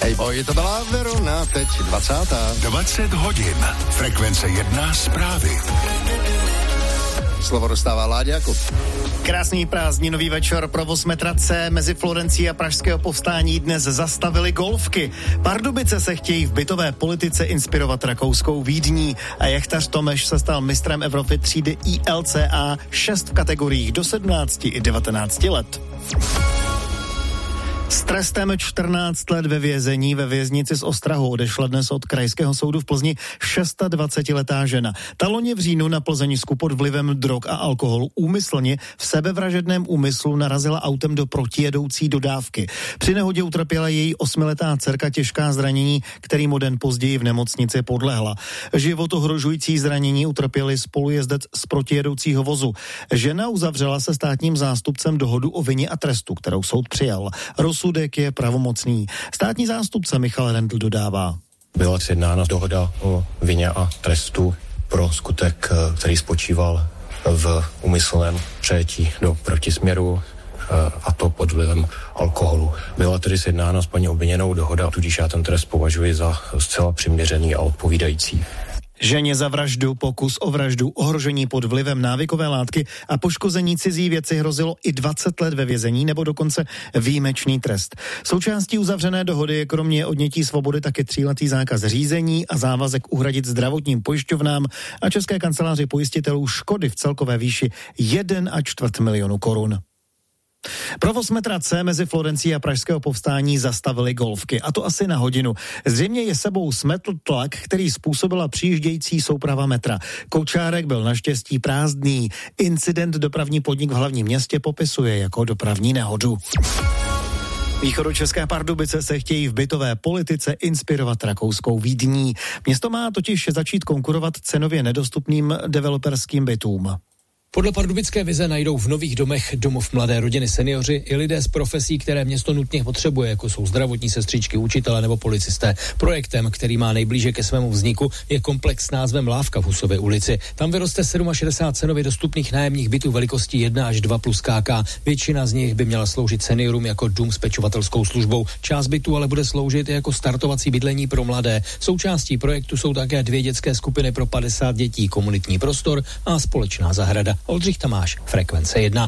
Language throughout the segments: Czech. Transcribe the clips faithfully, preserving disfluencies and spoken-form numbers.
Hej boj, to byla Verona, teď dvacátá dvacet hodin, frekvence jedna zprávy. Slovo dostává Láďa Jakub. Krásný prázdninový večer, provoz metra C mezi Florencií a Pražského povstání dnes zastavili golfky. Pardubice se chtějí v bytové politice inspirovat rakouskou Vídní a jachtař Tomeš se stal mistrem Evropy třídy I L C A šest v kategoriích do sedmnácti i devatenácti let. S trestem čtrnáct let ve vězení ve věznici z Ostrahu odešla dnes od Krajského soudu v Plzni dvacetišestiletá žena. Ta loni v říjnu na Plzeňsku pod vlivem drog a alkoholu úmyslně v sebevražedném úmyslu narazila autem do protijedoucí dodávky. Při nehodě utrpěla její osmiletá dcerka těžká zranění, kterým o den později v nemocnici podlehla. Život ohrožující zranění utrpěli spolujezdec z protijedoucího vozu. Žena uzavřela se státním zástupcem dohodu o vině a trestu, kterou soud přijal. Rozsudek je pravomocný. Státní zástupce Michal Rendl dodává. Byla sjednána dohoda o vině a trestu pro skutek, který spočíval v úmyslném přejetí do protisměru, a to pod vlivem alkoholu. Byla tedy sjednána s paní obviněnou dohoda, tudíž já ten trest považuji za zcela přiměřený a odpovídající. Ženě za vraždu, pokus o vraždu, ohrožení pod vlivem návykové látky a poškození cizí věci hrozilo i dvacet let ve vězení nebo dokonce výjimečný trest. Součástí uzavřené dohody je kromě odnětí svobody také tříletý zákaz řízení a závazek uhradit zdravotním pojišťovnám a České kanceláři pojistitelů škody v celkové výši jeden a čtvrt milionu korun. Provoz metra C mezi Florencií a Pražského povstání zastavili golfky, a to asi na hodinu. Zřejmě je sebou smetl tlak, který způsobila přijíždějící souprava metra. Koučárek byl naštěstí prázdný. Incident dopravní podnik v hlavním městě popisuje jako dopravní nehodu. Východočeské Pardubice se chtějí v bytové politice inspirovat rakouskou Vídní. Město má totiž začít konkurovat cenově nedostupným developerským bytům. Podle pardubické vize najdou v nových domech domov mladé rodiny, seniori i lidé z profesí, které město nutně potřebuje, jako jsou zdravotní sestřičky, učitelé nebo policisté. Projektem, který má nejblíže ke svému vzniku, je komplex s názvem Lávka v Husově ulici. Tam vyroste šedesát sedm cenově dostupných nájemních bytů velikostí jedna až dva plus K K. Většina z nich by měla sloužit seniorům jako dům s pečovatelskou službou. Část bytů ale bude sloužit i jako startovací bydlení pro mladé. Součástí projektu jsou také dvě dětské skupiny pro padesát dětí, komunitní prostor a společná zahrada. Oldřich Tamáš, frekvence jedna.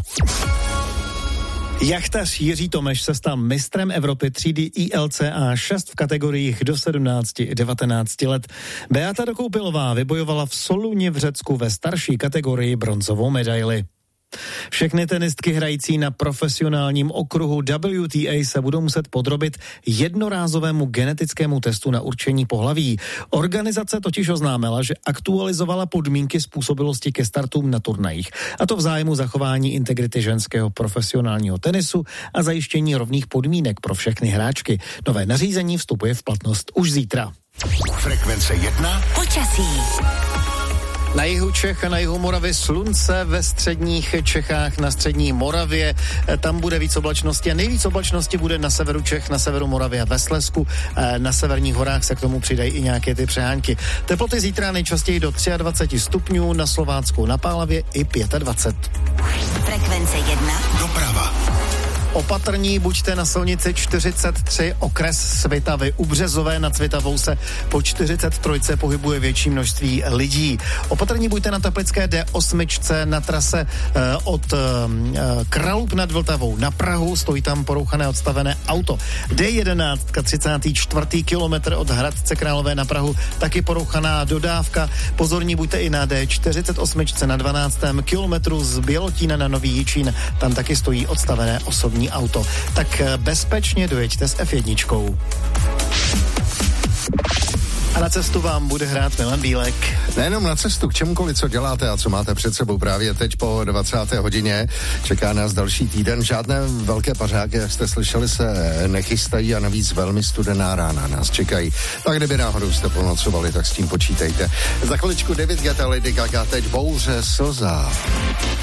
Jachtař Jiří Tomeš se stal mistrem Evropy třídy I L C A šest v kategoriích do sedmnácti i devatenácti let. Beata Dokoupilová vybojovala v Soluni v Řecku ve starší kategorii bronzovou medaili. Všechny tenistky hrající na profesionálním okruhu W T A se budou muset podrobit jednorázovému genetickému testu na určení pohlaví. Organizace totiž oznámila, že aktualizovala podmínky způsobilosti ke startům na turnajích. A to v zájmu zachování integrity ženského profesionálního tenisu a zajištění rovných podmínek pro všechny hráčky. Nové nařízení vstupuje v platnost už zítra. Frekvence jedna. Počasí. Na jihu Čech a na jihu Moravy slunce, ve středních Čechách, na střední Moravě. Tam bude víc oblačnosti a nejvíc oblačnosti bude na severu Čech, na severu Moravy a ve Slezsku. Na severních horách se k tomu přidají i nějaké ty přehánky. Teploty zítra nejčastěji do dvacet tři stupňů, na Slovácku na Pálavě i dvacet pět. Frekvence jedna. Doprava. Opatrní buďte na silnici čtyřicet tři, okres Svitavy. U Březové nad Svitavou se po čtyřicet tři pohybuje větší množství lidí. Opatrní buďte na teplické D osm na trase eh, od eh, Kralup nad Vltavou na Prahu, stojí tam porouchané odstavené auto. D jedenáct, třicátý čtvrtý kilometr od Hradce Králové na Prahu, taky porouchaná dodávka. Pozorní buďte i na D čtyřicet osm na dvanáctém kilometru z Bělotína na Nový Jičín, tam taky stojí odstavené osobní auto. Tak bezpečně dojeďte s F jedna. A na cestu vám bude hrát Milan Bílek. Nejenom na cestu, k čemukoliv, co děláte a co máte před sebou právě teď po dvacáté hodině. Čeká nás další týden. Žádné velké pařáky, jak jste slyšeli, se nechystají a navíc velmi studená rána nás čekají. Tak kdyby náhodou jste ponocovali, tak s tím počítejte. Za chviličku devět Get a Lady Gaga, teď bouře slza.